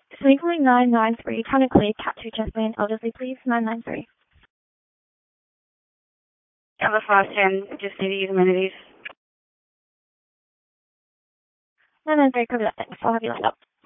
Sneakily 993, Tana Clear, Cat 2 Jasmine, Eldersley, please, 993. Alpha 510, just need to use amenities. 993, copy that, thanks. I'll have you lined up.